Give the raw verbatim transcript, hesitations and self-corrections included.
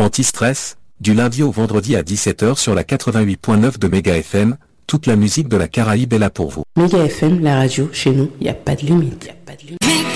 Anti-Stress, du lundi au vendredi à dix-sept heures sur la quatre-vingt-huit point neuf de Méga F M, toute la musique de la Caraïbe est là pour vous. Méga F M, la radio, chez nous, il n'y a pas de limite. Y a pas de limite.